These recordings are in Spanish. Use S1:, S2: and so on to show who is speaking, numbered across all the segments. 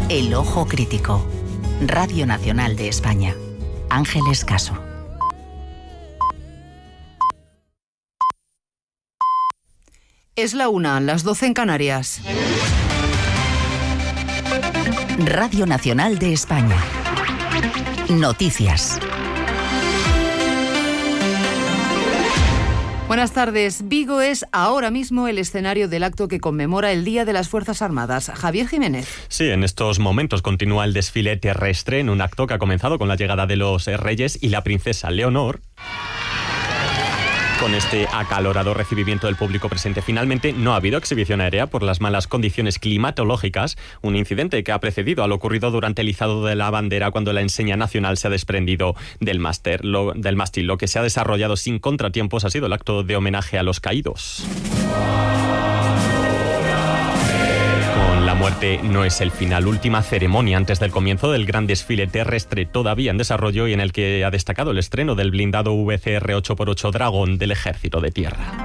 S1: El Ojo Crítico. Radio Nacional de España. Ángeles Caso.
S2: Es la 1, las 12 en Canarias.
S1: Radio Nacional de España. Noticias.
S2: Buenas tardes. Vigo es ahora mismo el escenario del acto que conmemora el Día de las Fuerzas Armadas. Javier Jiménez.
S3: Sí, en estos momentos continúa el desfile terrestre en un acto que ha comenzado con la llegada de los reyes y la princesa Leonor. Con este acalorado recibimiento del público presente, finalmente no ha habido exhibición aérea por las malas condiciones climatológicas, un incidente que ha precedido a lo ocurrido durante el izado de la bandera cuando la enseña nacional se ha desprendido del mástil. Lo que se ha desarrollado sin contratiempos ha sido el acto de homenaje a los caídos. La muerte no es el final. Última ceremonia antes del comienzo del gran desfile terrestre todavía en desarrollo y en el que ha destacado el estreno del blindado VCR 8x8 Dragón del Ejército de Tierra.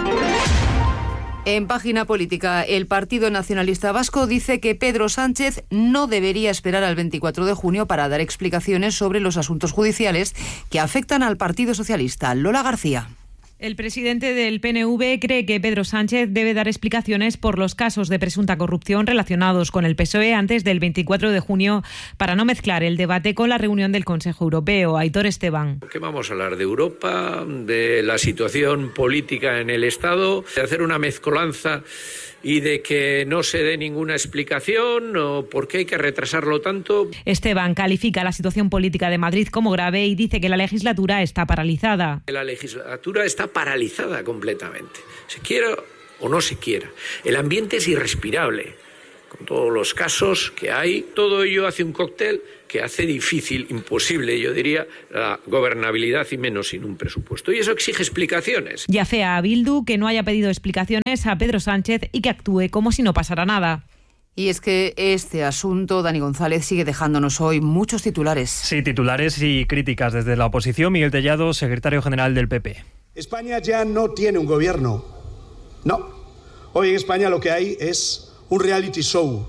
S2: En página política, el Partido Nacionalista Vasco dice que Pedro Sánchez no debería esperar al 24 de junio para dar explicaciones sobre los asuntos judiciales que afectan al Partido Socialista. Lola García.
S4: El presidente del PNV cree que Pedro Sánchez debe dar explicaciones por los casos de presunta corrupción relacionados con el PSOE antes del 24 de junio para no mezclar el debate con la reunión del Consejo Europeo. Aitor Esteban.
S5: ¿Qué vamos a hablar? ¿De Europa? ¿De la situación política en el Estado? ¿De hacer una mezcolanza y de que no se dé ninguna explicación o por qué hay que retrasarlo tanto?
S4: Esteban califica la situación política de Madrid como grave y dice que la legislatura está paralizada.
S5: La legislatura está paralizada completamente, se quiera o no se quiera. El ambiente es irrespirable, con todos los casos que hay. Todo ello hace un cóctel que hace difícil, imposible, yo diría, la gobernabilidad y menos sin un presupuesto. Y eso exige explicaciones.
S4: Y afea a Bildu que no haya pedido explicaciones a Pedro Sánchez y que actúe como si no pasara nada.
S2: Y es que este asunto, Dani González, sigue dejándonos hoy muchos titulares.
S6: Sí, titulares y críticas desde la oposición. Miguel Tellado, secretario general del PP.
S7: España ya no tiene un gobierno. No. Hoy en España lo que hay es un reality show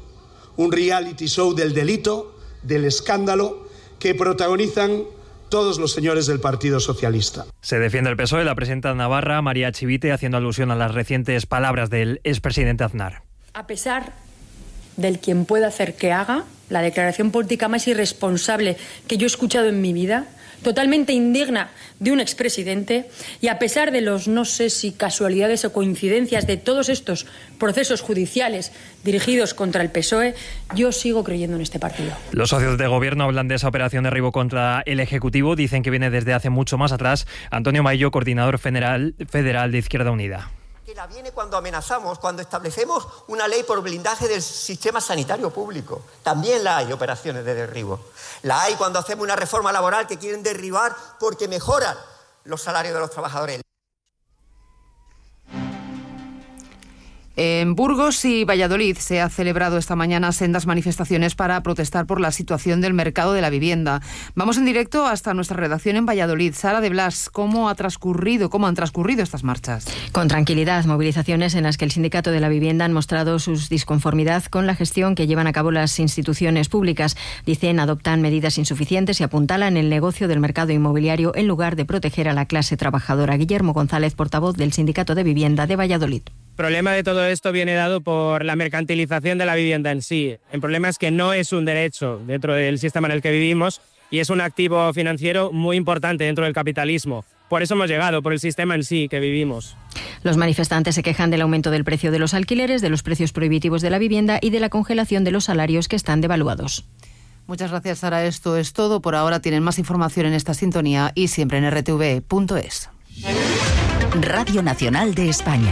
S7: del delito, del escándalo que protagonizan todos los señores del Partido Socialista.
S6: Se defiende el PSOE, la presidenta navarra María Chivite, haciendo alusión a las recientes palabras del expresidente Aznar.
S8: A pesar del quien pueda hacer que haga, la declaración política más irresponsable que yo he escuchado en mi vida, totalmente indigna de un expresidente, y a pesar de los no sé si casualidades o coincidencias de todos estos procesos judiciales dirigidos contra el PSOE, yo sigo creyendo en este partido.
S6: Los socios de gobierno hablan de esa operación de derribo contra el Ejecutivo, dicen que viene desde hace mucho más atrás. Antonio Maillo, coordinador federal de Izquierda Unida.
S9: Que la viene cuando amenazamos, cuando establecemos una ley por blindaje del sistema sanitario público. También la hay operaciones de derribo. La hay cuando hacemos una reforma laboral que quieren derribar porque mejoran los salarios de los trabajadores.
S2: En Burgos y Valladolid se ha celebrado esta mañana sendas manifestaciones para protestar por la situación del mercado de la vivienda. Vamos en directo hasta nuestra redacción en Valladolid. Sara de Blas, ¿cómo han transcurrido estas marchas?
S10: Con tranquilidad, movilizaciones en las que el Sindicato de la Vivienda han mostrado su disconformidad con la gestión que llevan a cabo las instituciones públicas. Dicen, adoptan medidas insuficientes y apuntalan el negocio del mercado inmobiliario en lugar de proteger a la clase trabajadora. Guillermo González, portavoz del Sindicato de Vivienda de Valladolid.
S11: El problema de todo esto viene dado por la mercantilización de la vivienda en sí. El problema es que no es un derecho dentro del sistema en el que vivimos y es un activo financiero muy importante dentro del capitalismo. Por eso hemos llegado, por el sistema en sí que vivimos.
S10: Los manifestantes se quejan del aumento del precio de los alquileres, de los precios prohibitivos de la vivienda y de la congelación de los salarios que están devaluados.
S2: Muchas gracias, Sara. Esto es todo. Por ahora tienen más información en esta sintonía y siempre en rtv.es.
S1: Radio Nacional de España.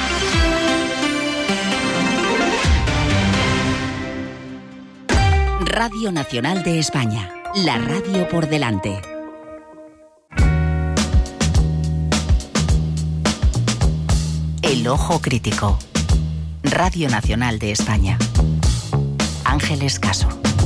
S1: Radio Nacional de España, la radio por delante. El Ojo Crítico. Radio Nacional de España. Ángeles Caso.